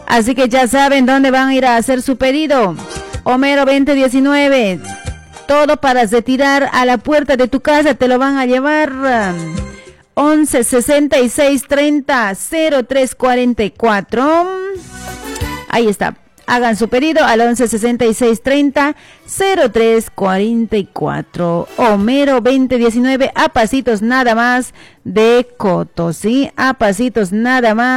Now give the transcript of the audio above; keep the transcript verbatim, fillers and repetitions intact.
Así que ya saben dónde van a ir a hacer su pedido. Homero veinte diecinueve. Todo para retirar a la puerta de tu casa. Te lo van a llevar. once sesenta y seis treinta cero tres cuarenta y cuatro. Ahí está. Hagan su pedido al once sesenta y seis treinta cero tres cuarenta y cuatro. Homero veinte diecinueve, a pasitos nada más de Coto, ¿sí? A pasitos nada más.